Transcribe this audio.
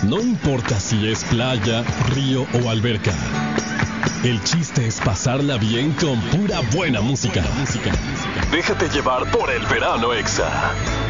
No importa si es playa, río o alberca. El chiste es pasarla bien con pura buena música. Déjate llevar por el verano Exa.